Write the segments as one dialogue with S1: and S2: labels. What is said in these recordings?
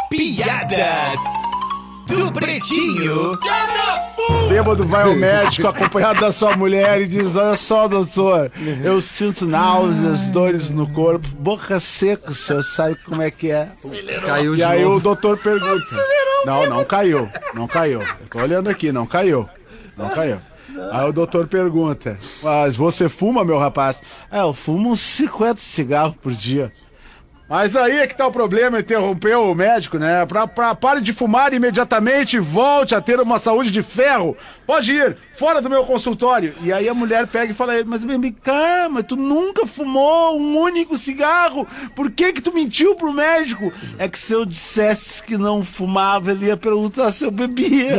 S1: Piada do Pretinho.
S2: Bêbado vai ao médico acompanhado da sua mulher e diz: olha só, doutor, eu sinto náuseas, dores no corpo, boca seca, o senhor sabe como é que é?
S3: Caiu de
S2: E aí
S3: novo.
S2: o doutor pergunta: não caiu. Eu tô olhando aqui, não caiu. Aí o doutor pergunta: mas você fuma, meu rapaz? Eu fumo uns 50 cigarros por dia. Mas aí é que tá o problema, interrompeu o médico, né? Pare de fumar imediatamente e volte a ter uma saúde de ferro. Pode ir, fora do meu consultório. E aí a mulher pega e fala a ele: mas vem cá, mas tu nunca fumou um único cigarro. Por que tu mentiu pro médico? É que se eu dissesse que não fumava, ele ia perguntar se eu bebia.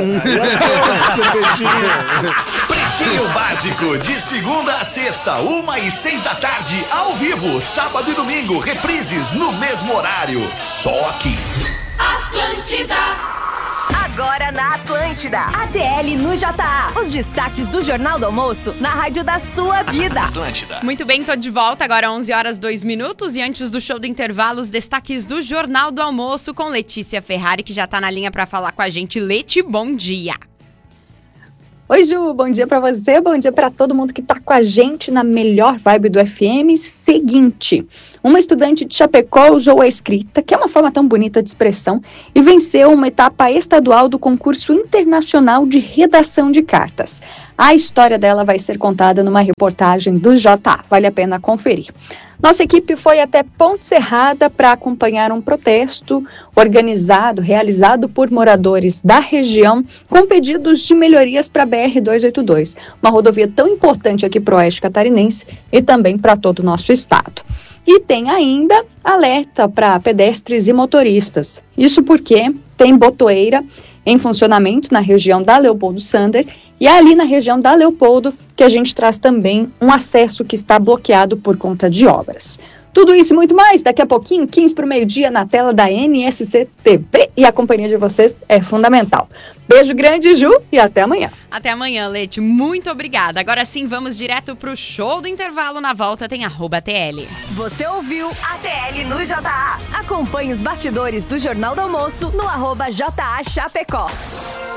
S1: Pretinho Básico, de segunda a sexta, 1h06 da tarde, ao vivo, sábado e domingo, reprises no mesmo horário, só aqui.
S4: Atlântida.
S5: Agora na Atlântida, ATL no JA. Os destaques do Jornal do Almoço na rádio da sua vida.
S1: Atlântida.
S6: Muito bem, tô de volta, agora 11h02. E antes do show do intervalo, os destaques do Jornal do Almoço com Letícia Ferrari, que já tá na linha pra falar com a gente. Leti, bom dia.
S7: Oi, Ju, bom dia pra você, bom dia pra todo mundo que tá com a gente na melhor vibe do FM. Seguinte, uma estudante de Chapecó usou a escrita, que é uma forma tão bonita de expressão, e venceu uma etapa estadual do concurso internacional de redação de cartas. A história dela vai ser contada numa reportagem do JA, vale a pena conferir. Nossa equipe foi até Ponte Serrada para acompanhar um protesto realizado por moradores da região com pedidos de melhorias para a BR-282, uma rodovia tão importante aqui para o oeste catarinense e também para todo o nosso estado. E tem ainda alerta para pedestres e motoristas. Isso porque tem botoeira em funcionamento na região da Leopoldo Sander e é ali na região da Leopoldo que a gente traz também um acesso que está bloqueado por conta de obras. Tudo isso e muito mais, daqui a pouquinho, 15 para o meio-dia, na tela da NSC TV, e a companhia de vocês é fundamental. Beijo grande, Ju, e até amanhã.
S6: Até amanhã, Leti. Muito obrigada. Agora sim, vamos direto pro show do intervalo. Na volta tem @TL.
S5: Você ouviu ATL no JA. Acompanhe os bastidores do Jornal do Almoço no @JA Chapecó.